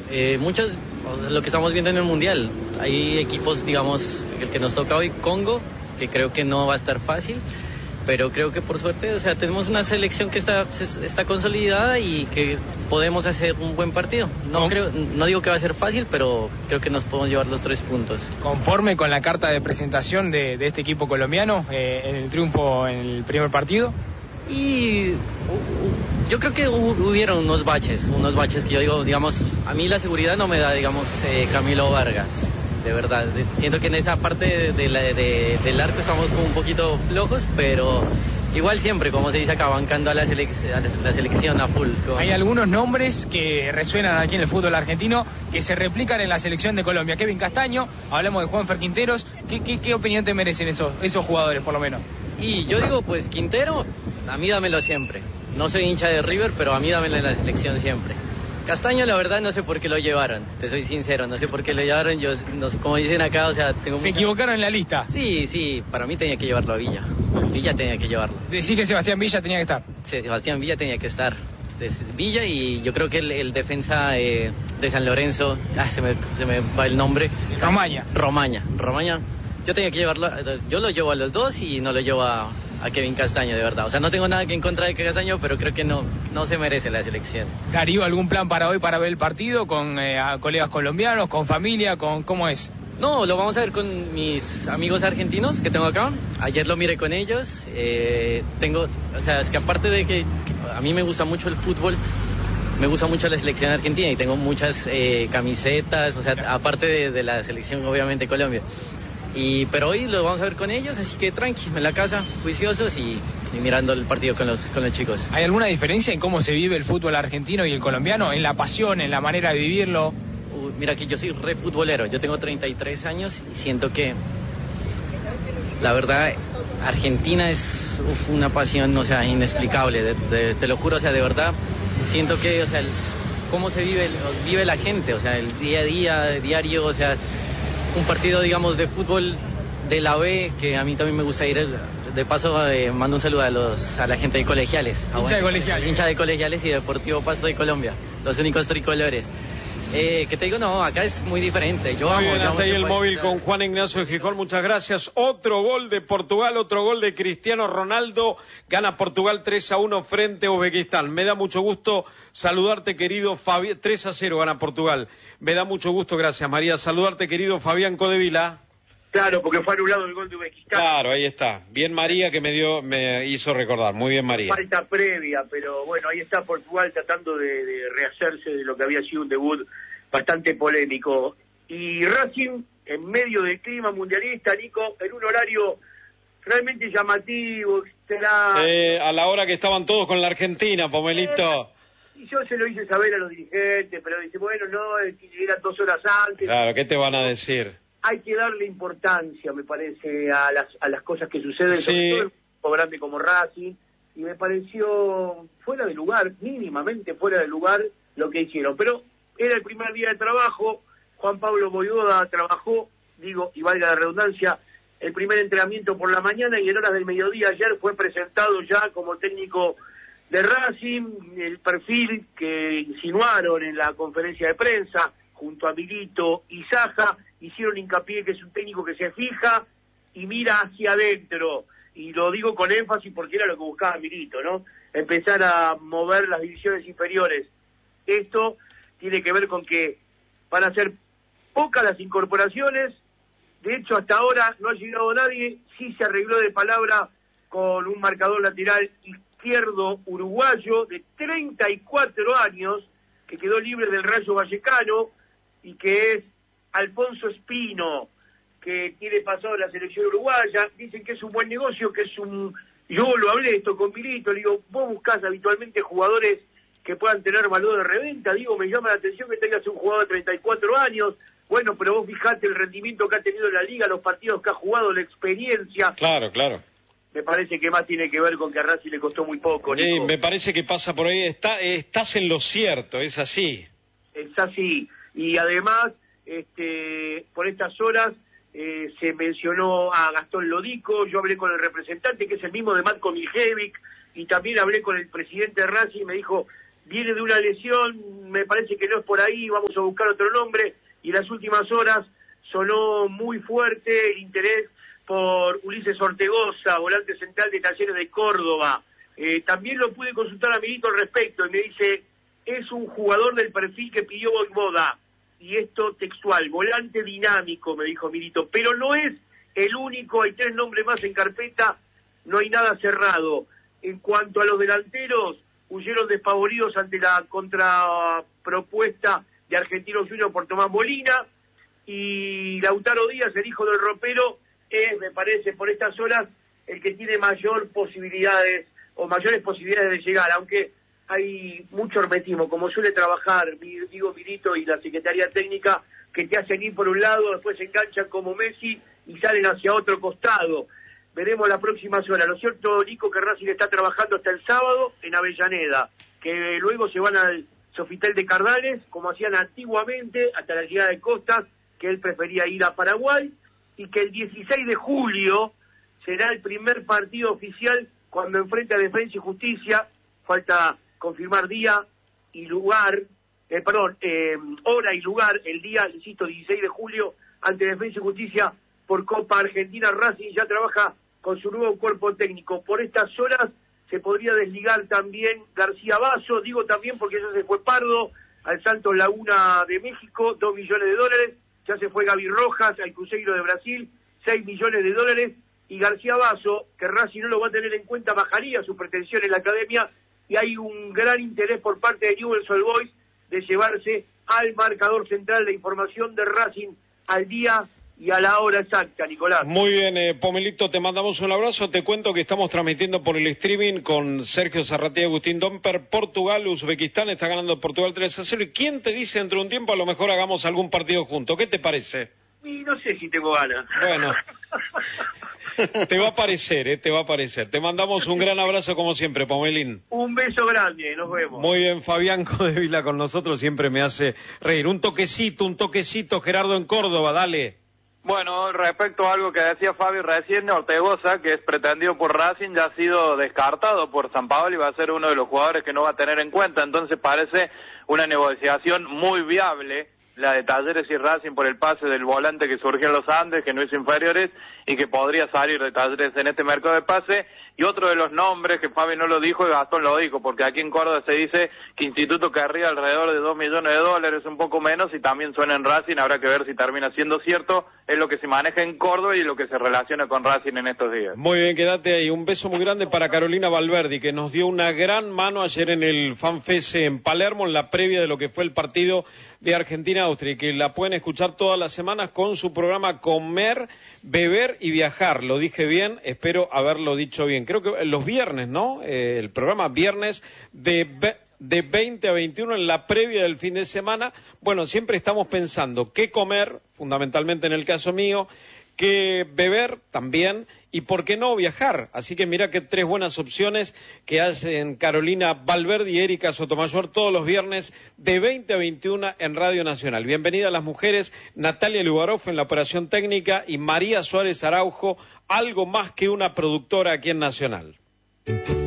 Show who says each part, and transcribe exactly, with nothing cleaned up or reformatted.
Speaker 1: eh, muchos, lo que estamos viendo en el Mundial, hay equipos, digamos, el que nos toca hoy, Congo, que creo que no va a estar fácil, pero creo que por suerte, o sea, tenemos una selección que está, está consolidada y que podemos hacer un buen partido. No creo, no digo que va a ser fácil, pero creo que nos podemos llevar los tres puntos.
Speaker 2: ¿Conforme con la carta de presentación de, de este equipo colombiano eh, en el triunfo en el primer partido?
Speaker 1: Y uh, yo creo que hubieron unos baches, unos baches que yo digo, digamos, a mí la seguridad no me da, digamos, eh, Camilo Vargas. De verdad, siento que en esa parte de, de la, de, del arco estamos como un poquito flojos, pero igual siempre, como se dice acá, bancando a la, selec a la selección a full. Con...
Speaker 2: Hay algunos nombres que resuenan aquí en el fútbol argentino que se replican en la selección de Colombia. Kevin Castaño, hablamos de Juanfer Quinteros. ¿Qué, qué, qué opinión te merecen esos, esos jugadores, por lo menos?
Speaker 1: Y yo digo, pues Quintero, a mí dámelo siempre. No soy hincha de River, pero a mí dámelo en la selección siempre. Castaño, la verdad, no sé por qué lo llevaron, te soy sincero, no sé por qué lo llevaron, yo, no sé, como dicen acá, o sea, tengo...
Speaker 2: ¿Se
Speaker 1: mucha...
Speaker 2: equivocaron en la lista?
Speaker 1: Sí, sí, para mí tenía que llevarlo a Villa, Villa tenía que llevarlo.
Speaker 2: ¿Decís que Sebastián Villa tenía que estar?
Speaker 1: Sí, Sebastián Villa tenía que estar, es Villa y yo creo que el, el defensa eh, de San Lorenzo, ah, se me, se me va el nombre...
Speaker 2: Romaña.
Speaker 1: Romaña, Romaña, yo tenía que llevarlo, yo lo llevo a los dos y no lo llevo a... a Kevin Castaño, de verdad. O sea, no tengo nada que en contra de Castaño, pero creo que no, no se merece la selección.
Speaker 2: Darío, ¿algún plan para hoy para ver el partido con eh, colegas colombianos, con familia, con cómo es?
Speaker 1: No, lo vamos a ver con mis amigos argentinos que tengo acá. Ayer lo miré con ellos. Eh, tengo, o sea, es que aparte de que a mí me gusta mucho el fútbol, me gusta mucho la selección argentina y tengo muchas eh, camisetas, o sea, aparte de, de la selección, obviamente, Colombia. Y, pero hoy lo vamos a ver con ellos, así que tranqui, en la casa, juiciosos y, y mirando el partido con los, con los chicos.
Speaker 2: ¿Hay alguna diferencia en cómo se vive el fútbol argentino y el colombiano? ¿En la pasión, en la manera de vivirlo?
Speaker 1: Uh, mira que yo soy re futbolero, yo tengo treinta y tres años y siento que, la verdad, Argentina es uf, una pasión, o sea, inexplicable, de, de, te lo juro, o sea, de verdad, siento que, o sea, el, cómo se vive, vive la gente, o sea, el día a día, diario, o sea... Un partido, digamos, de fútbol de la B, que a mí también me gusta ir. De paso, eh, mando un saludo a los a la gente de Colegiales.
Speaker 2: Hincha de Colegiales.
Speaker 1: Hincha de Colegiales y Deportivo Pasto de Colombia. Los únicos tricolores. Eh, que te digo, no, acá es muy diferente. Yo
Speaker 3: muy
Speaker 1: amo,
Speaker 3: bien,
Speaker 1: yo amo
Speaker 3: hasta ahí el
Speaker 1: país,
Speaker 3: móvil
Speaker 1: claro.
Speaker 3: con Juan Ignacio de Gijón, muchas gracias. Otro gol de Portugal, otro gol de Cristiano Ronaldo. Gana Portugal tres a uno frente a Uzbekistán. Me da mucho gusto saludarte, querido Fabián. tres a cero gana Portugal. Me da mucho gusto, gracias María. Saludarte, querido Fabián Codevila.
Speaker 4: Claro, porque fue anulado el gol de Uzbekistán.
Speaker 3: Claro, ahí está. Bien María, que me dio, me hizo recordar. Muy bien María.
Speaker 4: Falta previa, pero bueno, ahí está Portugal tratando de, de rehacerse de lo que había sido un debut bastante polémico. Y Racing, en medio del clima mundialista, Nico, en un horario realmente llamativo, extra...
Speaker 3: Eh, a la hora que estaban todos con la Argentina, Pomelito.
Speaker 4: Eh, y yo se lo hice saber a los dirigentes, pero dice, bueno, no, eran dos horas antes.
Speaker 3: Claro, ¿qué te van a decir?
Speaker 4: Hay que darle importancia, me parece, a las a las cosas que suceden,
Speaker 3: Sí.
Speaker 4: sobre todo en un equipo grande como Racing, y me pareció fuera de lugar, mínimamente fuera de lugar, lo que hicieron. Pero era el primer día de trabajo, Juan Pablo Boivoda trabajó, digo, y valga la redundancia, el primer entrenamiento por la mañana y en horas del mediodía ayer fue presentado ya como técnico de Racing, el perfil que insinuaron en la conferencia de prensa, junto a Milito y Saja, hicieron hincapié que es un técnico que se fija y mira hacia adentro, y lo digo con énfasis porque era lo que buscaba Milito, ¿no? Empezar a mover las divisiones inferiores. Esto tiene que ver con que van a ser pocas las incorporaciones, de hecho hasta ahora no ha llegado nadie, sí se arregló de palabra con un marcador lateral izquierdo uruguayo de treinta y cuatro años, que quedó libre del Rayo Vallecano, y que es Alfonso Espino, que tiene pasado en la selección uruguaya. Dicen que es un buen negocio, que es un... Yo lo hablé esto con Milito, le digo, vos buscás habitualmente jugadores que puedan tener valor de reventa, digo, me llama la atención que tengas un jugador de treinta y cuatro años, bueno, pero vos fijate el rendimiento que ha tenido en la liga, los partidos que ha jugado, la experiencia.
Speaker 3: Claro, claro.
Speaker 4: Me parece que más tiene que ver con que a Racing le costó muy poco, Nico.
Speaker 3: Sí, me parece que pasa por ahí, está, estás en lo cierto, es así.
Speaker 4: Es así, y además, este, por estas horas eh, se mencionó a Gastón Lodico, yo hablé con el representante, que es el mismo de Matko Miljevic, y también hablé con el presidente de Racing, y me dijo, viene de una lesión, me parece que no es por ahí, vamos a buscar otro nombre, y en las últimas horas sonó muy fuerte el interés por Ulises Ortegoza, volante central de Talleres de Córdoba. Eh, también lo pude consultar a Milito al respecto, y me dice, es un jugador del perfil que pidió Voivoda, y esto textual, volante dinámico, me dijo Milito, pero no es el único, hay tres nombres más en carpeta, no hay nada cerrado. En cuanto a los delanteros, huyeron despavoridos ante la contrapropuesta de Argentinos Juniors por Tomás Molina, y Lautaro Díaz, el hijo del ropero, es, me parece, por estas horas, el que tiene mayor posibilidades, o mayores posibilidades de llegar, aunque hay mucho hermetismo, como suele trabajar, digo, Milito y la Secretaría Técnica, que te hacen ir por un lado, después se enganchan como Messi y salen hacia otro costado. Veremos las próximas horas. Lo cierto, Nico, que Racing está trabajando hasta el sábado en Avellaneda, que luego se van al Sofitel de Cardales, como hacían antiguamente, hasta la llegada de Costas, que él prefería ir a Paraguay, y que el dieciséis de julio será el primer partido oficial cuando enfrente a Defensa y Justicia. Falta confirmar día y lugar, eh, perdón, eh, hora y lugar, el día, insisto, dieciséis de julio, ante Defensa y Justicia por Copa Argentina. Racing ya trabaja con su nuevo cuerpo técnico. Por estas horas se podría desligar también García Basso, digo también porque ya se fue Pardo al Santos Laguna de México, dos millones de dólares, ya se fue Gaby Rojas al Cruzeiro de Brasil, seis millones de dólares, y García Basso, que Racing no lo va a tener en cuenta, bajaría su pretensión en la academia, y hay un gran interés por parte de Newell's Old Boys de llevarse al marcador central de información de Racing al día y a la hora exacta, Nicolás.
Speaker 3: Muy bien, eh, Pomelito, te mandamos un abrazo. Te cuento que estamos transmitiendo por el streaming con Sergio Zarratea y Agustín Domper. Portugal, Uzbekistán, está ganando Portugal tres a cero. ¿Y quién te dice dentro de un tiempo a lo mejor hagamos algún partido juntos? ¿Qué te parece?
Speaker 4: Y no sé si tengo ganas.
Speaker 3: Bueno, te va a parecer, eh, te va a parecer. Te mandamos un gran abrazo como siempre, Pomelín.
Speaker 4: Un beso grande, nos vemos.
Speaker 3: Muy bien, Fabián Codevila con nosotros, siempre me hace reír. Un toquecito, un toquecito, Gerardo en Córdoba, dale.
Speaker 5: Bueno, respecto a algo que decía Fabi recién, Ortegoza, que es pretendido por Racing, ya ha sido descartado por San Paolo y va a ser uno de los jugadores que no va a tener en cuenta. Entonces parece una negociación muy viable la de Talleres y Racing por el pase del volante que surgió en los Andes, que no hizo inferiores y que podría salir de Talleres en este mercado de pase. Y otro de los nombres que Fabi no lo dijo y Gastón lo dijo, porque aquí en Córdoba se dice que Instituto querría alrededor de dos millones de dólares, un poco menos, y también suena en Racing. Habrá que ver si termina siendo cierto. Es lo que se maneja en Córdoba y lo que se relaciona con Racing en estos días.
Speaker 3: Muy bien, quédate ahí. Un beso muy grande para Carolina Valverdi, que nos dio una gran mano ayer en el FanFest en Palermo, en la previa de lo que fue el partido de Argentina-Austria, y que la pueden escuchar todas las semanas con su programa Comer, Beber y Viajar. Lo dije bien, espero haberlo dicho bien. Creo que los viernes, ¿no? Eh, el programa viernes de... de veinte a veintiuno en la previa del fin de semana. Bueno, siempre estamos pensando qué comer, fundamentalmente en el caso mío, qué beber también, y por qué no viajar. Así que mira que tres buenas opciones que hacen Carolina Valverdi y Erika Sotomayor todos los viernes de veinte a veintiuno en Radio Nacional. Bienvenida a las mujeres, Natalia Lugarov en la operación técnica y María Suárez Araujo, algo más que una productora aquí en Nacional.